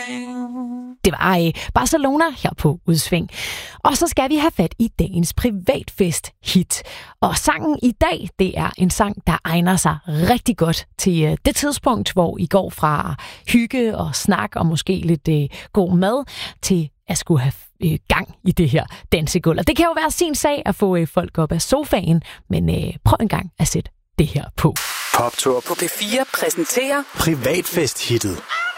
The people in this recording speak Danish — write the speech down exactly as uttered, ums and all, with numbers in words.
Det var øh, Barcelona her på Udsving. Og så skal vi have fat i dagens privatfest-hit. Og sangen i dag, det er en sang, der egner sig rigtig godt til øh, det tidspunkt, hvor I går fra hygge og snak og måske lidt øh, god mad til at skulle have øh, gang i det her dansegulv. Og det kan jo være sin sag at få øh, folk op af sofaen, men øh, prøv en gang at sætte det her på. Poptur på P fire præsenterer Privatfest-hittet.